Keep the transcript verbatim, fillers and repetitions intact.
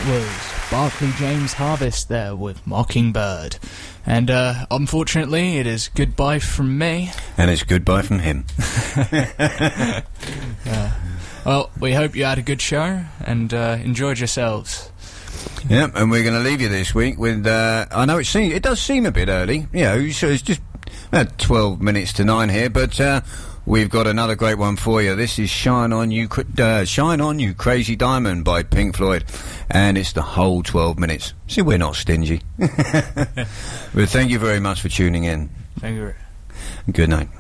was Barclay James Harvest there with Mockingbird. And uh, unfortunately, it is goodbye from me. And it's goodbye from him. uh, well, we hope you had a good show and uh, enjoyed yourselves. Yeah, and we're going to leave you this week with, uh, I know it seems, it does seem a bit early, you know, so it's just about twelve minutes to nine here, but uh, we've got another great one for you. This is Shine On You, uh, Shine On You Crazy Diamond by Pink Floyd, and it's the whole twelve minutes. See, we're not stingy. But thank you very much for tuning in. Thank you. Good night.